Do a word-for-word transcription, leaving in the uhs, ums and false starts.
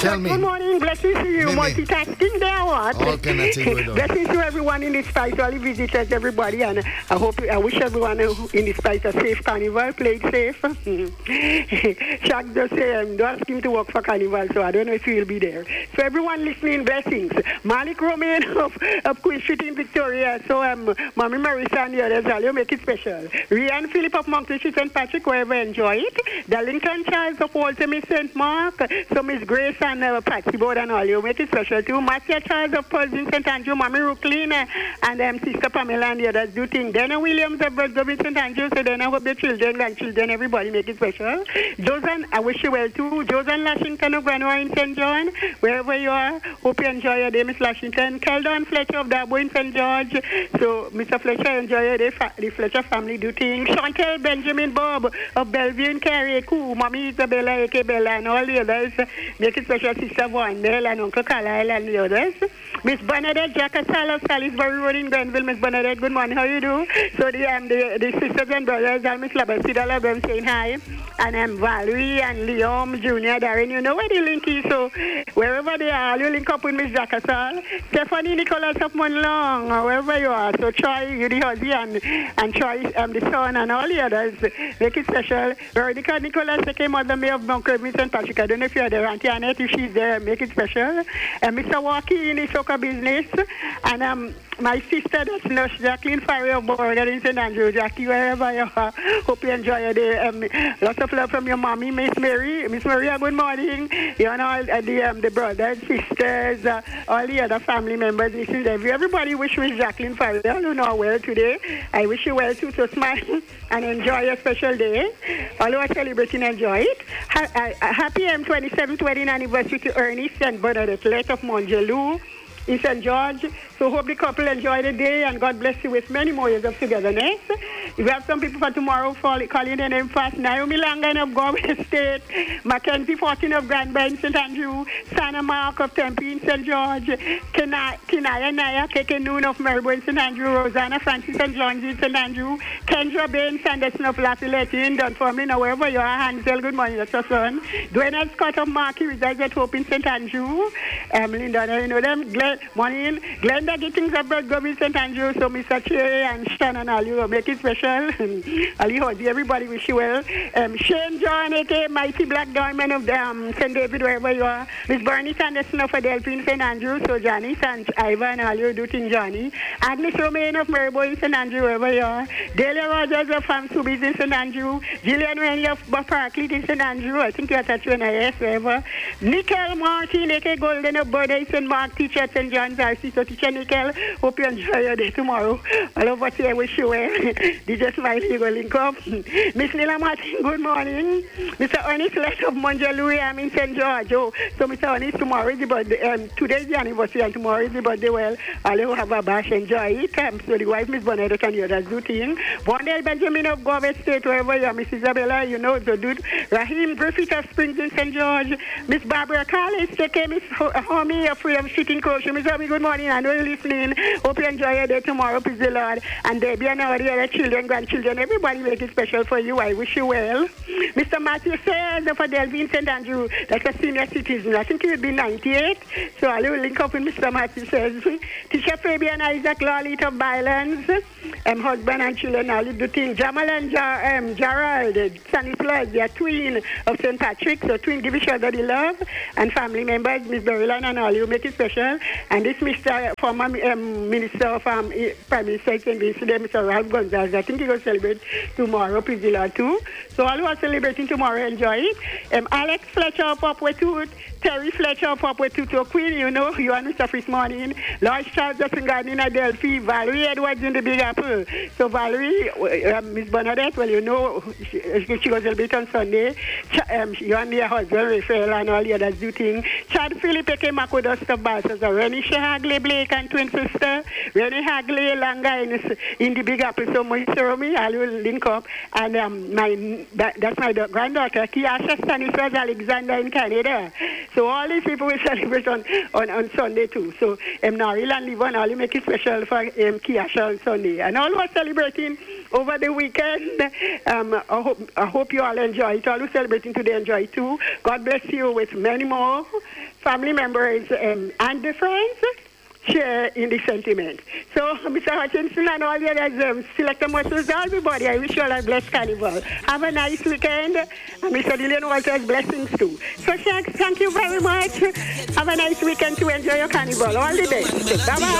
Tell me. Good morning. Blessings to you. Mimi. Multitasking there, what? All kind of thing going on. Blessings to everyone in the Spice, all the visitors, everybody. And I hope, I wish everyone in the Spice a safe carnival. Play it safe. Shaq just say, um, don't ask him to work for carnival, so I don't know if he'll be there. So everyone listening, blessings. Malik Romain of, of Queen Street in Victoria. So um, Mommy Marissa and the others, I'll make it special. Rian Philip of Moncton Street, Saint Patrick, wherever enjoy it. The Lincoln Charles of Walter Miss Saint Mark. So Miss Grace and uh, Patsy Board and all, you make it special too. Matthew Charles of Paulson Saint Andrew, Mommy Rooklin, uh, and um, Sister Pamela and the others do things. Dana Williams of Bird Saint Andrew, so then I hope the children, grandchildren, everybody make it special. Josan, I wish you well too. Josan Lashington of Granwar in Saint John, wherever you are, hope you enjoy your day, Miss Lashington. Keldon Fletcher of Darbo in Saint George, so Mister Fletcher, enjoy your day. Fa- the Fletcher family do things. Chantel Benjamin Bob of Bellevue in Carrie, Cool, Mommy Isabella, A K Bella, and all the others. Make it special, Sister Wandel and Uncle Carlisle and the others. Miss Bernadette Jacasal of Salisbury Road in Grenville. Miss Bernadette, good morning. How you do? So the um, the, the sisters and brothers, and Miss Labasida, love them saying hi. And um, Valerie and Liam, Junior, Darren, you know where the link is. So wherever they are, you link up with Miss Jacasal. Stephanie Nicholas of Monlong, or wherever you are. So Troy, you the husband, and, and Troy, um, the son, and all the others. Make it special. Veronica Nicholas, the came Mother May of Mount Kirby, Saint Patrick. I don't know if you're there, Auntie Annette, if she's there, make it special. And Mister Walkie in the soccer business. And um, my sister, that's Nurse Jacqueline Farry of Border in Saint Andrew. Jackie, wherever you are, hope you enjoy your day. Um, lots of love from your mommy, Miss Mary. Miss Maria, good morning. You know, all uh, the, um, the brothers, sisters, uh, all the other family members, Missus Debbie. Everybody wish Miss Jacqueline Farry, you know, well today. I wish you well too, so smile and enjoy your special day. All who are celebrating, enjoy it. Ha- uh, happy M twenty-seventh wedding anniversary to Ernest and Bernadette Lett of Mongelou in Saint George. So hope the couple enjoy the day and God bless you with many more years of togetherness. We have some people for tomorrow for calling their name fast. Naomi Langan of Galway State, Mackenzie Fortin of Granby in Saint Andrew, Sana Mark of Tempe in Saint George, Kinaya Naya, Keke Noon of Maribor in Saint Andrew, Rosanna Francis and John in Saint Andrew, Kendra Bain Sanderson of Lafayette in Dunfermline, or wherever you are, Hansel, good morning, that's your son. Dwayne Scott of Markey resides at Hope in Saint Andrew, um, Linda, you know them, Glenn, morning, Glenda Gittings of Bird Saint Andrew, so Mister Cherry and Stan and all you make it special. Ali Hoddy, everybody wish you well. Um, Shane John, A K Mighty Black Diamond of um, Saint David, wherever you are. Miss Bernie Sanderson of Adelphi in Saint Andrew, so Johnny and Ivan, all you do thing Johnny. Agnes Romain of Maribor in Saint Andrew, wherever you are. Delia Rogers of Farm Subies in Saint Andrew. Gillian Rennie of Parkleet in Saint Andrew, I think you are touching N I S, wherever. Nickel Martin, A K Golden of Border in Saint Mark, teacher at Saint John's R C, so teacher Nickel, hope you enjoy your day tomorrow. All of us here wish you well. D J Smile, you go link up. Miss Lila Martin, good morning. Mister Ernest Lett of Mongelou, I'm in Saint George. Oh, so Mister Ernest, tomorrow is the birthday. Um, today is the anniversary and tomorrow is the birthday. Well, all you have a bash, enjoy it. Um, so the wife, Miss Bernadette, and the others do thing. Bondel Benjamin of Galway State, wherever you are. Miss Isabella, you know, the dude. Raheem Griffith of Springs in Saint George. Miss Barbara Callis, take care, Miss Homie of Freedom Street in Croatia. Miss Homie, good morning. I know you're listening. Hope you enjoy your day tomorrow, please the Lord. And Debbie and all the other children, grandchildren, everybody make it special for you. I wish you well. Mister Matthew says of Adelphi in Saint Andrew, that's a senior citizen. I think he will be ninety-eight. So I will link up with Mister Matthew says. Teacher Fabian Isaac Lawley of Bylands, um, husband and children, all the thing. Jamal and Jar, um, Gerald, Stanislaus, they are twin of Saint Patrick, so twin give each other the love. And family members, Miss Berylan and all, you make it special. And this Mister former um, Minister of um, Prime Minister Saint Vincent, Mister Ralph Gonzalez, I think he will celebrate tomorrow, Pizilla too. So all who are celebrating tomorrow, enjoy it. Um, Alex Fletcher of Upward Tooth, Terry Fletcher of Upward Tooth, to Queen, you know, you and Mister Fritz Morning, Lord Charles Justin Garden in Adelphi, Valerie Edwards in the Big Apple. So Valerie, uh, Miss Bernadette, well, you know, she, she goes a bit on Sunday. Ch- um, you and your husband, Raphael, and all the others do things. Chad Philip, A K Mako Dust of Balthazar, Rennie Hagley Blake and twin sister, Rennie Hagley Langa in, in the Big Apple. So Mister Romy, I will link up. And um, my that, that's my granddaughter, Kiasha Stanislas Alexander in Canada. So all these people will celebrate on, on, on Sunday too. So um, Naril and Livon, all you make it special for um, Kiasha on Sunday. And all who are celebrating over the weekend, um, I, hope, I hope you all enjoy it. All who are celebrating today enjoy it too. God bless you with many more family members um, and the friends share in the sentiment. So, Mister Hutchinson and all the others, um, Selector Muscles, everybody, I wish you all a blessed carnival. Have a nice weekend. And Mister Dillian Walters, blessings too. So, Shanks, thank you very much. Have a nice weekend to enjoy your carnival. All the best. Bye-bye.